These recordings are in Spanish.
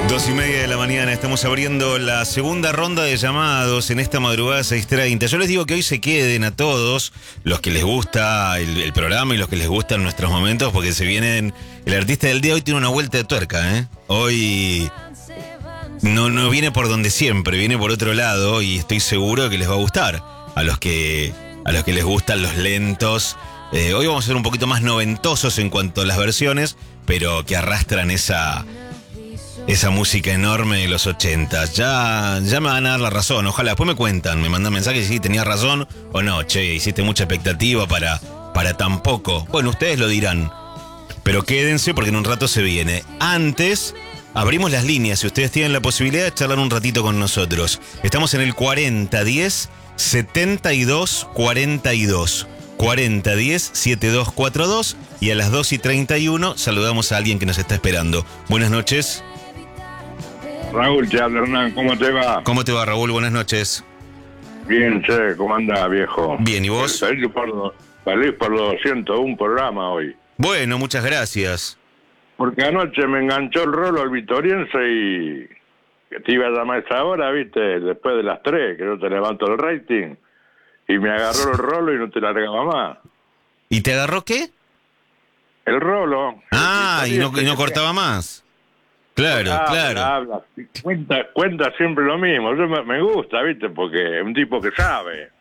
2:30 de la mañana, estamos abriendo la segunda ronda de llamados en esta madrugada 6:30. Yo les digo que hoy se queden a todos los que les gusta el programa y los que les gustan nuestros momentos, porque se vienen. El artista del día hoy tiene una vuelta de tuerca, ¿eh? Hoy no viene por donde siempre, viene por otro lado, y estoy seguro que les va a gustar a los que les gustan los lentos. Hoy vamos a ser un poquito más noventosos en cuanto a las versiones, pero que arrastran esa música enorme de los 80. Ya me van a dar la razón. Ojalá, después me cuentan, me mandan mensajes si tenías razón o no. Che, hiciste mucha expectativa para tan poco. Bueno, ustedes lo dirán. Pero quédense porque en un rato se viene. Antes, abrimos las líneas. Si ustedes tienen la posibilidad de charlar un ratito con nosotros. Estamos en el 4010 7242. 4010 7242. Y a las 2:31 saludamos a alguien que nos está esperando. Buenas noches. Raúl, te habla Hernán, ¿cómo te va? ¿Cómo te va, Raúl? Buenas noches. Bien, che, ¿cómo andás, viejo? Bien, ¿y vos? Feliz por los 201 programa hoy. Bueno, muchas gracias. Porque anoche me enganchó el rolo al vitoriense y que te iba a llamar a esa hora, viste, después de las 3, que yo te levanto el rating, y me agarró el rolo y no te largaba más. ¿Y te agarró qué? El rolo. Ah, y no cortaba más. Claro, claro. Habla. Cuenta siempre lo mismo. Yo me gusta, ¿viste? Porque es un tipo que sabe.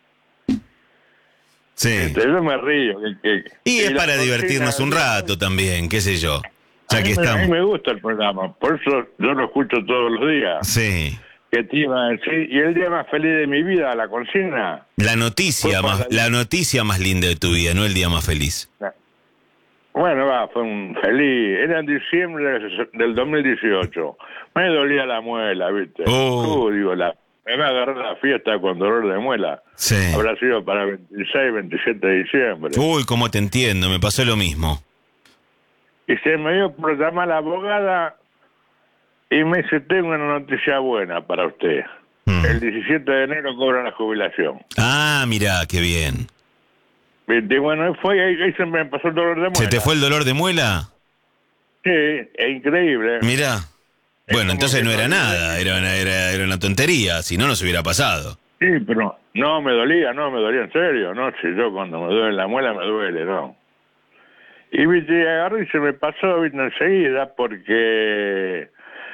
Sí. Yo me río. Y es para divertirnos un rato también, qué sé yo. Ya que a estamos. mí me gusta el programa, por eso yo lo escucho todos los días. Sí. ¿Qué te iba a decir? Y el día más feliz de mi vida, la consigna. La noticia más linda de tu vida, no el día más feliz. Bueno, fue un feliz. Era en diciembre del 2018. Me dolía la muela, ¿viste? Digo, me va a agarrar la fiesta con dolor de muela. Sí. Habrá sido para 26, 27 de diciembre. Uy, cómo te entiendo, me pasó lo mismo. Y se me dio por llamar a la abogada y me dice, tengo una noticia buena para usted. El 17 de enero cobra la jubilación. Ah, mirá, qué bien. Y bueno, ahí se me pasó el dolor de muela. ¿Se te fue el dolor de muela? Sí, es increíble. Mirá. Bueno, entonces no era nada, era una tontería, si no, no se hubiera pasado. Sí, pero no me dolía en serio, ¿no? Si yo cuando me duele la muela me duele, ¿no? Y viste, agarré y se me pasó, viste, enseguida, porque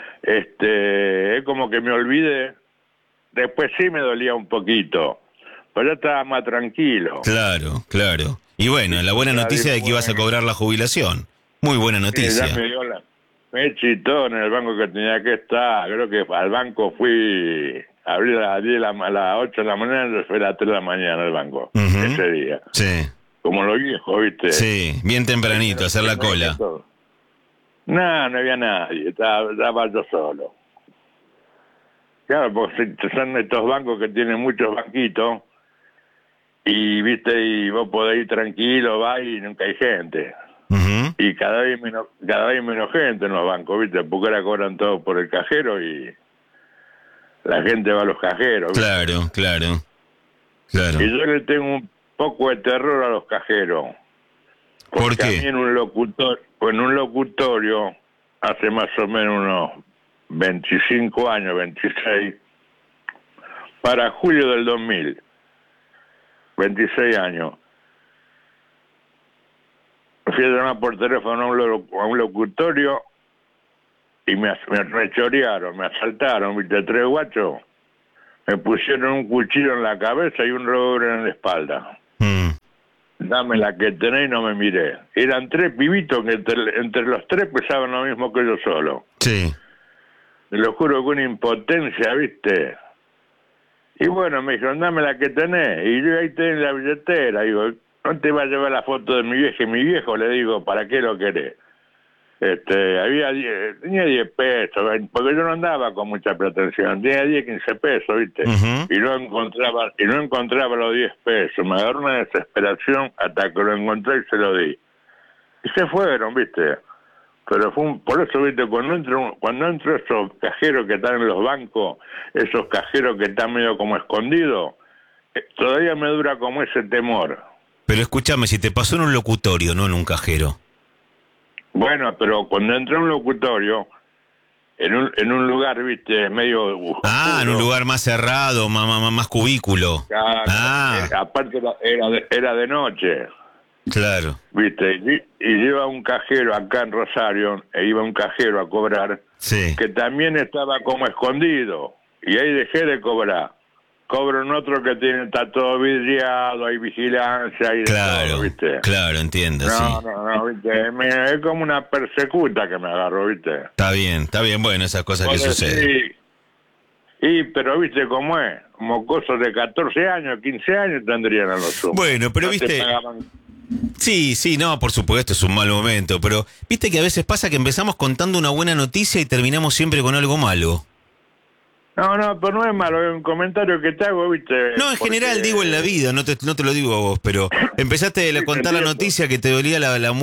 es como que me olvidé. Después sí me dolía un poquito, pero ya estaba más tranquilo. Claro, claro. Y bueno, la buena noticia de que ibas a cobrar la jubilación. Muy buena noticia. Sí, ya me dio me chitó en el banco que tenía que estar. Creo que al banco abrí a las 8 de la mañana y fue a las 3 de la mañana el banco, ese día. Sí. Como los viejos, ¿viste? Sí, bien tempranito, hacer la cola. No había nadie, estaba yo solo. Claro, porque son estos bancos que tienen muchos banquitos y, viste, y vos podés ir tranquilo, vas y nunca hay gente. Y cada vez menos gente en los bancos, viste, porque ahora cobran todo por el cajero y la gente va a los cajeros, ¿viste? Claro. Y yo le tengo un poco de terror a los cajeros. ¿Por qué? A mí en un locutorio, hace más o menos unos 25 años, 26, para julio del 2000, 26 años, fui a llamar por teléfono a un locutorio y me chorearon, me asaltaron, viste, 3 guachos, me pusieron un cuchillo en la cabeza y un revólver en la espalda. Dame la que tenés y no me miré. Eran 3 pibitos que entre los 3 pesaban lo mismo que yo solo. Sí. Te lo juro que una impotencia, ¿viste? Y bueno, me dijeron, dame la que tenés. Y yo ahí tenés la billetera. Digo, no te va a llevar la foto de mi vieja y mi viejo. Le digo, ¿para qué lo querés? Tenía 10 pesos, porque yo no andaba con mucha pretensión. Tenía 10, 15 pesos, ¿viste? Y no encontraba los 10 pesos. Me agarró una desesperación hasta que lo encontré y se lo di. Y se fueron, ¿viste? Pero por eso, viste, cuando entro esos cajeros que están en los bancos, esos cajeros que están medio como escondidos, todavía me dura como ese temor. Pero escúchame, si te pasó en un locutorio, no en un cajero. Bueno, pero cuando entré a un locutorio, en un lugar, viste, medio oscuro. Ah, en un lugar más cerrado, más cubículo. Claro, Ah, aparte era de noche, claro. viste, y iba un cajero acá en Rosario, e iba un cajero a cobrar, Sí. que también estaba como escondido, y ahí dejé de cobrar. Cobro en otro que está todo vidriado, hay vigilancia, hay de Claro, todo, viste. claro, entiendo, sí. No, viste, es como una persecuta que me agarró, viste. Está bien, bueno, esas cosas que Vos suceden. decís, pero viste cómo es, como cosas de 14 años, 15 años tendrían a los sumos. Bueno, pero No te viste, pagaban. sí, no, por supuesto, es un mal momento, pero viste que a veces pasa que empezamos contando una buena noticia y terminamos siempre con algo malo. No, pero no es malo, es un comentario que te hago, viste. No, en general, digo en la vida, no te lo digo a vos, pero empezaste a Sí, contar la entiendo. noticia que te dolía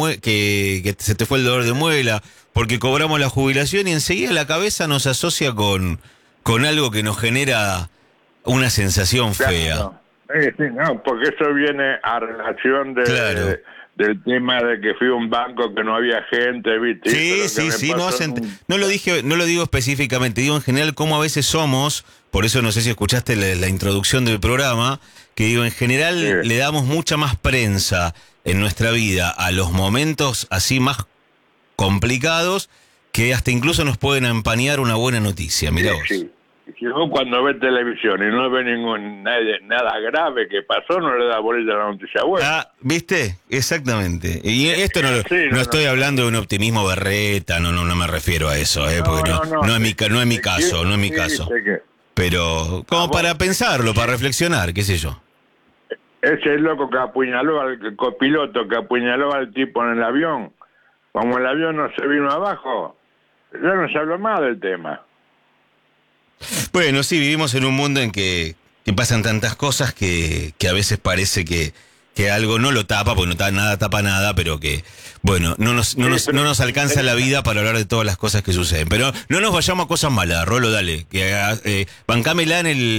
que se te fue el dolor de muela, porque cobramos la jubilación y enseguida la cabeza nos asocia con algo que nos genera una sensación fea. Claro. Sí, no, porque eso viene a relación Claro. del tema de que fui a un banco que no había gente, viste. Y eso es lo que me pasó en un- No lo digo específicamente, digo en general cómo a veces somos, por eso no sé si escuchaste la introducción del programa, que digo en general Sí. le damos mucha más prensa en nuestra vida a los momentos así más complicados que hasta incluso nos pueden empañar una buena noticia, mirá vos. Sí. Si vos cuando ves televisión y no ves nada grave que pasó, no le das bolilla a la noticia buena. Ah, ¿viste? Exactamente. Y esto Sí, no estoy hablando de un optimismo berreta, no me refiero a eso, porque no es mi caso, no es mi Sí, caso. sé que Pero como Ah, para bueno. pensarlo, para reflexionar, qué sé yo. ese loco que apuñaló al copiloto, que apuñaló al tipo en el avión, como el avión no se vino abajo, ya no se habló más del tema. Bueno, sí, vivimos en un mundo en que pasan tantas cosas que a veces parece que algo no lo tapa, porque nada tapa nada, pero que, bueno, no nos alcanza la vida para hablar de todas las cosas que suceden. Pero no nos vayamos a cosas malas, Rolo, dale, que bancámela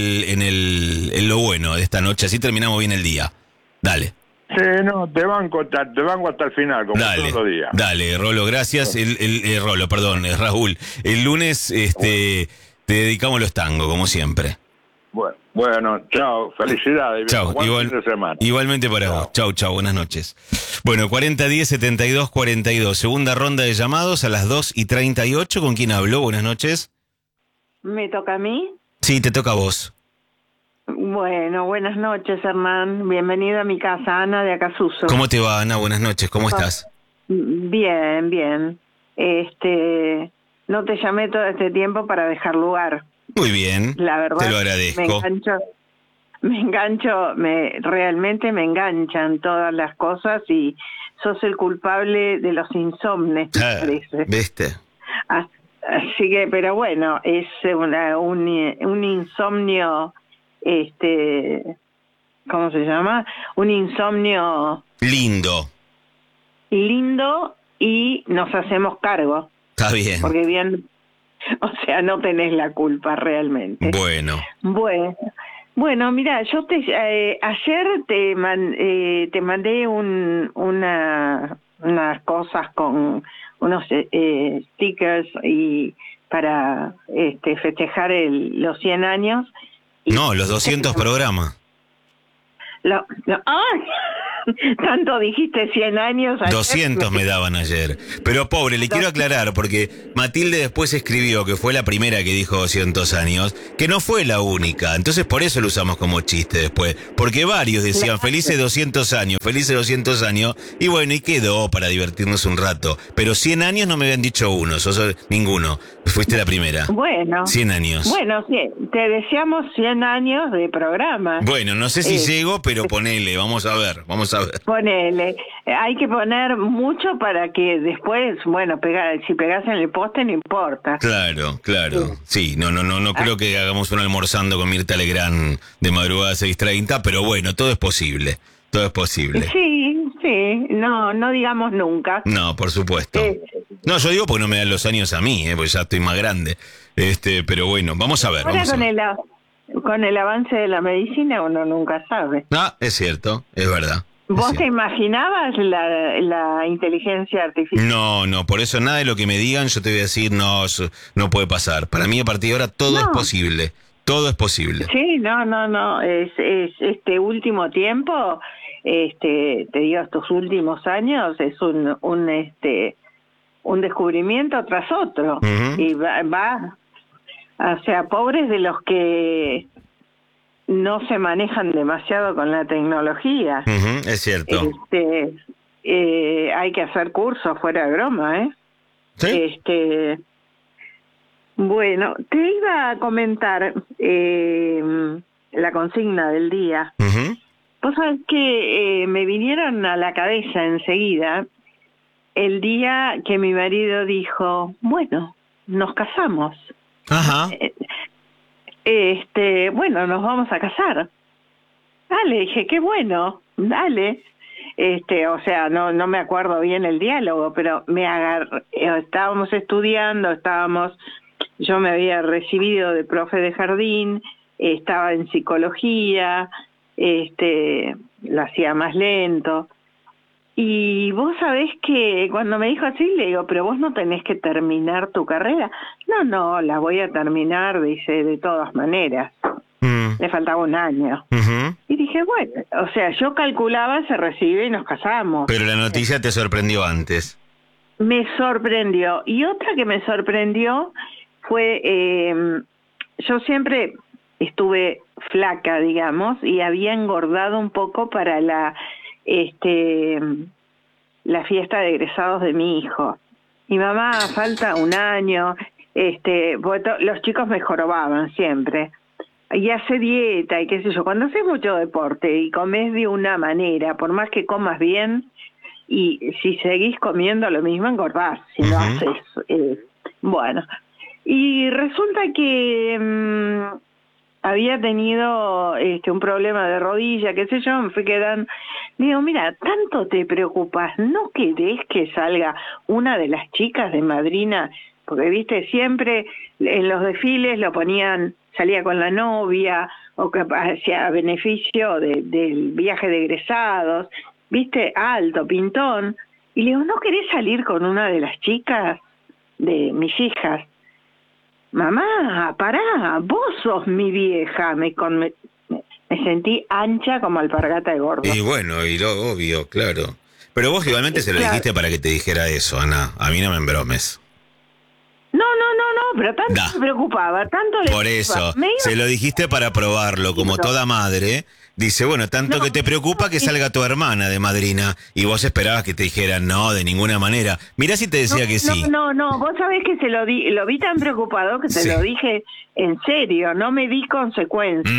en lo bueno de esta noche, así terminamos bien el día. Dale. Sí, no, te banco hasta el final, como Dale, todos los días. dale, Rolo, gracias. Rolo, perdón, Raúl. El lunes te dedicamos los tangos, como siempre. Bueno, chao, felicidades. Chao, Buen fin de semana. igualmente para Chao. vos. Chau, buenas noches. Bueno, 4010-7242, segunda ronda de llamados a las 2:38. ¿Con quién habló? Buenas noches. ¿Me toca a mí? Sí, te toca a vos. Bueno, buenas noches, Hernán. Bienvenido a mi casa, Ana de Acasuso. ¿Cómo te va, Ana? Buenas noches, ¿cómo estás? Bien, bien. No te llamé todo este tiempo para dejar lugar. Muy bien, La verdad, te lo agradezco. Realmente me enganchan todas las cosas y sos el culpable de los insomnes, me Ah, parece. ¿viste? Así que, pero bueno, es un insomnio, ¿cómo se llama? Un insomnio Lindo, lindo y nos hacemos cargo, está bien. porque bien, o sea, no tenés la culpa realmente. Bueno, Bueno, mira, yo ayer te mandé unas cosas con unos stickers y para festejar los 100 años. Y no, los 200 programas. ¡Ay! Tanto dijiste 100 años. Ayer 200 me daban ayer. Pero pobre, le quiero aclarar, porque Matilde después escribió que fue la primera que dijo 200 años, que no fue la única. Entonces por eso lo usamos como chiste después. Porque varios decían, felices 200 años, felices 200 años. Y bueno, y quedó para divertirnos un rato. Pero 100 años no me habían dicho uno, ninguno. Fuiste la primera. Bueno. 100 años. Bueno, sí, te deseamos 100 años de programa. Bueno, no sé si llego, pero ponele, vamos a ver. Ponele, hay que poner mucho para que después, bueno, si pegás en el poste no importa. Claro. Sí, no creo que hagamos un almorzando con Mirta Legrand de madrugada a 6:30, pero bueno, todo es posible. Sí, no digamos nunca. No, por supuesto. No, yo digo porque no me dan los años a mí, porque ya estoy más grande. Pero bueno, vamos a ver. Ahora con el avance de la medicina uno nunca sabe. Ah, es cierto, es verdad. ¿Vos te imaginabas la inteligencia artificial? No, por eso nada de lo que me digan yo te voy a decir, no, eso no puede pasar. Para mí a partir de ahora todo es posible, todo es posible. Sí, no, es este último tiempo, te digo, estos últimos años es un descubrimiento tras otro. Uh-huh. Y va, o sea, pobres de los que no se manejan demasiado con la tecnología. Uh-huh, es cierto. Hay que hacer cursos fuera de broma, ¿eh? ¿Sí? Bueno, te iba a comentar la consigna del día. Uh-huh. Vos sabés que me vinieron a la cabeza enseguida el día que mi marido dijo, bueno, nos casamos. Ajá. Bueno, nos vamos a casar. Dale, dije, qué bueno, dale. O sea, no me acuerdo bien el diálogo, pero estábamos estudiando, yo me había recibido de profe de jardín, estaba en psicología, lo hacía más lento. Y vos sabés que cuando me dijo así, le digo, pero vos no tenés que terminar tu carrera. No, la voy a terminar, dice, de todas maneras. Le faltaba un año. Uh-huh. Y dije, bueno, o sea, yo calculaba, se recibe y nos casamos. Pero la noticia te sorprendió antes. Me sorprendió. Y otra que me sorprendió fue, yo siempre estuve flaca, digamos, y había engordado un poco para la fiesta de egresados de mi hijo. Mi mamá, falta un año, los chicos me jorobaban siempre. Y hace dieta y qué sé yo. Cuando haces mucho deporte y comes de una manera, por más que comas bien, y si seguís comiendo lo mismo, engordás, si no haces. Bueno, y resulta que había tenido un problema de rodilla, qué sé yo, me fui quedando. Digo, mira, tanto te preocupas, ¿no querés que salga una de las chicas de madrina? Porque, viste, siempre en los desfiles lo ponían, salía con la novia, o que hacía beneficio del viaje de egresados, viste, alto, pintón. Y le digo, ¿no querés salir con una de las chicas de mis hijas? Mamá, pará, vos sos mi vieja. Me sentí ancha como alpargata de gordo. Y bueno, obvio, claro. Pero vos igualmente se lo dijiste para que te dijera eso, Ana. A mí no me embromes. No, pero tanto me preocupaba, tanto le Por eso, se lo dijiste para probarlo, como toda madre. Dice, bueno, tanto que te preocupa que salga tu hermana de madrina, y vos esperabas que te dijeran no, de ninguna manera. Mirá si te decía que sí. No, vos sabés que lo vi tan preocupado que te lo dije en serio, no me di consecuencias.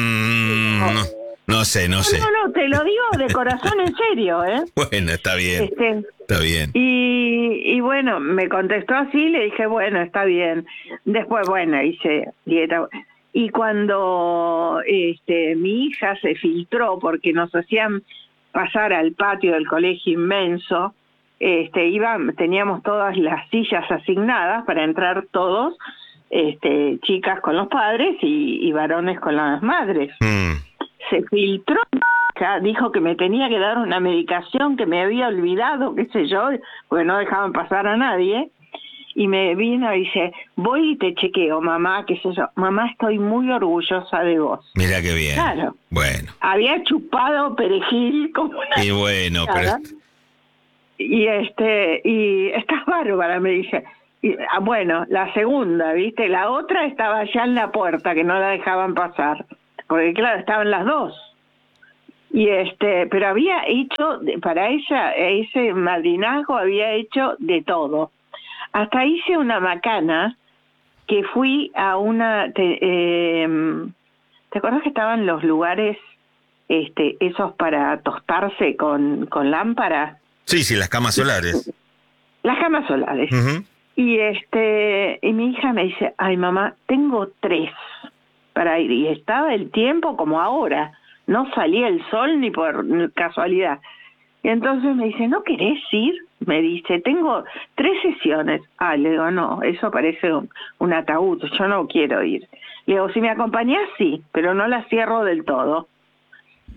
No sé. No, te lo digo de corazón en serio, ¿eh? Bueno, está bien, está bien. Y bueno, me contestó así, le dije, bueno, está bien. Después, bueno, hice dieta. Y cuando mi hija se filtró, porque nos hacían pasar al patio del colegio inmenso, teníamos todas las sillas asignadas para entrar todos, chicas con los padres y varones con las madres. Se filtró, dijo que me tenía que dar una medicación que me había olvidado, qué sé yo, porque no dejaban pasar a nadie. Y me vino y dice, voy y te chequeo, mamá, qué sé yo. Mamá, estoy muy orgullosa de vos. Mira qué bien. Claro. Bueno. Había chupado perejil como una... Y bueno, pero... Y estás bárbara, me dice. Y, bueno, la segunda, ¿viste? La otra estaba allá en la puerta, que no la dejaban pasar. Porque claro, estaban las dos. Y pero había hecho, para ese madrinazgo había hecho de todo. Hasta hice una macana que fui a una... ¿Te acuerdas que estaban los lugares esos para tostarse con lámpara? Sí, las camas solares. Las camas solares. Uh-huh. Y mi hija me dice, ay mamá, tengo 3 para ir. Y estaba el tiempo como ahora. No salía el sol ni por casualidad. Y entonces me dice, ¿no querés ir? Me dice, tengo 3 sesiones. Le digo, no, eso parece un ataúd, yo no quiero ir. Le digo, si me acompañás, sí, pero no la cierro del todo.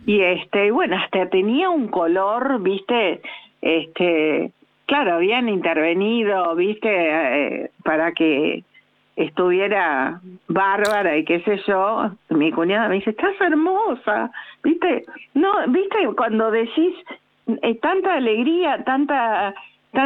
Y bueno, hasta tenía un color, viste, claro, habían intervenido, viste, para que estuviera bárbara y qué sé yo. Mi cuñada me dice, estás hermosa, viste, no, viste, cuando decís tanta alegría, tanta,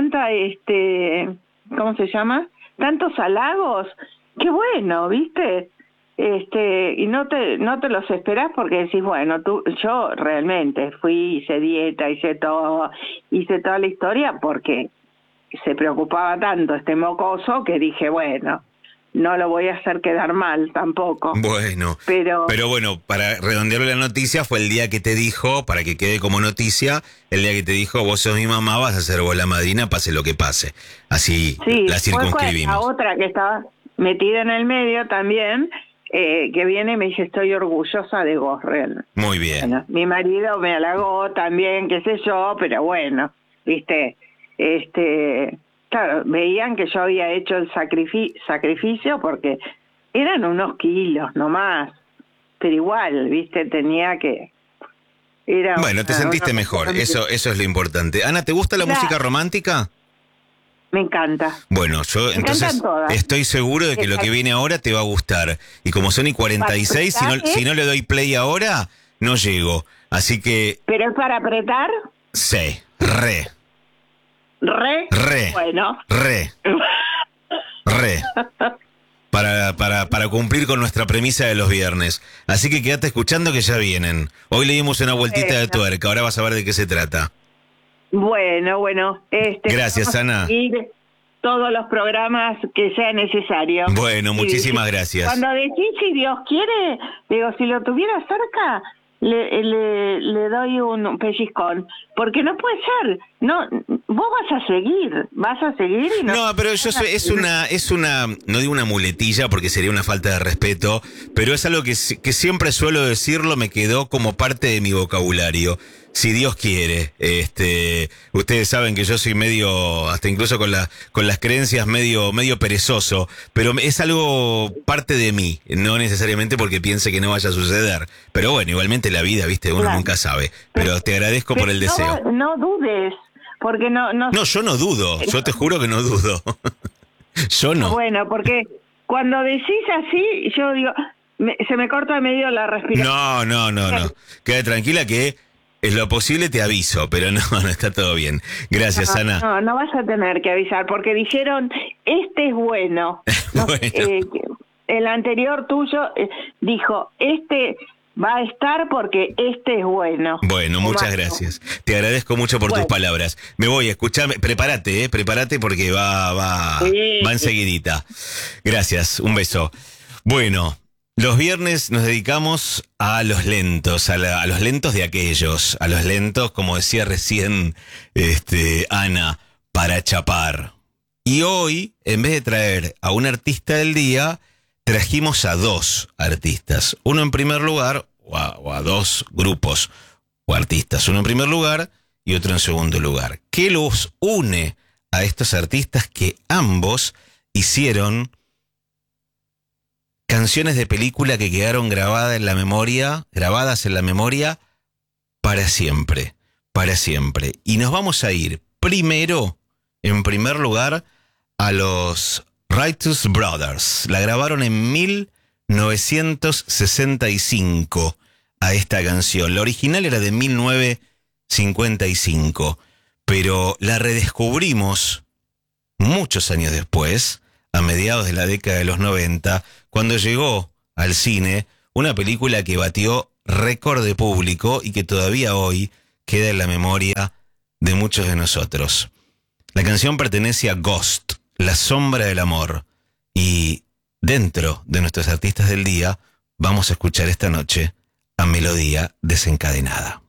¿cómo se llama? Tantos halagos, qué bueno, viste, y no te los esperás porque decís, bueno, yo realmente fui, hice dieta, hice toda la historia porque se preocupaba tanto este mocoso que dije, bueno, no lo voy a hacer quedar mal tampoco. Bueno, pero bueno, para redondear la noticia, fue el día que te dijo, para que quede como noticia, el día que te dijo, vos sos mi mamá, vas a ser vos la madrina, pase lo que pase. Así sí, la circunscribimos. Fue la otra que estaba metida en el medio también, que viene y me dice, estoy orgullosa de vos, Real. Muy bien. Bueno, mi marido me halagó también, qué sé yo, pero bueno, viste, claro, veían que yo había hecho el sacrificio porque eran unos kilos nomás, pero igual, viste, tenía que... Bueno, te sentiste mejor, eso es lo importante. Ana, ¿te gusta la música romántica? Me encanta. Bueno, yo entonces estoy seguro de que lo que viene ahora te va a gustar. Y como son y 46, si no le doy play ahora, no llego. Así que... ¿Pero es para apretar? Sí, re. Bueno. Para cumplir con nuestra premisa de los viernes. Así que quédate escuchando que ya vienen. Hoy le dimos una vueltita de tuerca, ahora vas a ver de qué se trata. Bueno. Gracias, Ana. Y todos los programas que sea necesario. Bueno, muchísimas gracias. Cuando decís si Dios quiere, digo, si lo tuviera cerca, le doy un pellizcón, porque no puede ser, no, vos vas a seguir y no, pero yo soy, es una, no digo una muletilla porque sería una falta de respeto, pero es algo que siempre suelo decirlo, me quedó como parte de mi vocabulario. Si Dios quiere, ustedes saben que yo soy medio, hasta incluso con las creencias medio perezoso, pero es algo parte de mí, no necesariamente porque piense que no vaya a suceder. Pero bueno, igualmente la vida, viste, uno nunca sabe. Pero te agradezco por el deseo. No dudes, porque no. No, yo no dudo, yo te juro que no dudo. Yo no. Bueno, porque cuando decís así, yo digo, se me corta medio la respiración. No. Queda tranquila que es lo posible, te aviso, pero no está todo bien. Gracias, Ana. No vas a tener que avisar, porque dijeron, es bueno. Bueno. El anterior tuyo dijo, va a estar porque es bueno. Bueno, muchas gracias. Te agradezco mucho por tus palabras. Me voy a escuchar, prepárate porque va enseguidita. Gracias, un beso. Bueno, los viernes nos dedicamos a los lentos, a los lentos de aquellos, a los lentos, como decía recién Ana, para chapar. Y hoy, en vez de traer a un artista del día, trajimos a dos artistas. Uno en primer lugar, o a dos grupos o artistas. Uno en primer lugar y otro en segundo lugar. ¿Qué los une a estos artistas que ambos hicieron canciones de película que quedaron grabadas en la memoria para siempre? Y nos vamos a ir primero, en primer lugar, a los Righteous Brothers. La grabaron en 1965 a esta canción. La original era de 1955, pero la redescubrimos muchos años después, a mediados de la década de los 90, cuando llegó al cine una película que batió récord de público y que todavía hoy queda en la memoria de muchos de nosotros. La canción pertenece a Ghost, La sombra del amor, y dentro de nuestros artistas del día vamos a escuchar esta noche a Melodía Desencadenada.